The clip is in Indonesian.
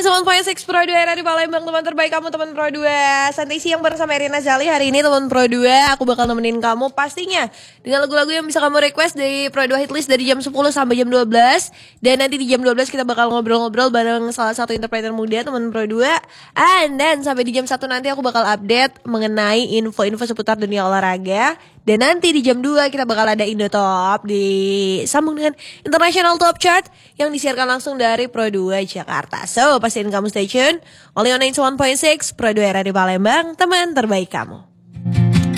91.6 Pro 2 era di Palembang, teman terbaik kamu, teman Pro 2. Santai siang bersama Irina Zali. Hari ini teman Pro 2, aku bakal nemenin kamu pastinya dengan lagu-lagu yang bisa kamu request dari Pro 2 Hitlist dari jam 10 sampai jam 12. Dan nanti di jam 12 kita bakal ngobrol-ngobrol bareng salah satu interpreter muda teman Pro 2. Dan sampai di jam 1 nanti aku bakal update mengenai info-info seputar dunia olahraga. Dan nanti di jam 2 kita bakal ada Indo Top disambung dengan International Top Chart yang disiarkan langsung dari Pro 2 Jakarta. So, pastiin kamu stay tune. Only on 91.6 Pro 2 era di Palembang, teman terbaik kamu.